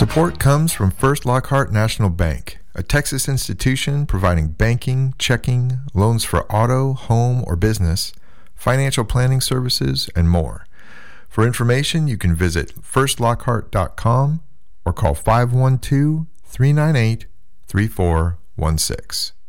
Support comes from First Lockhart National Bank, a Texas institution providing banking, checking, loans for auto, home, or business, financial planning services, and more. For information, you can visit firstlockhart.com or call 512-398-3416.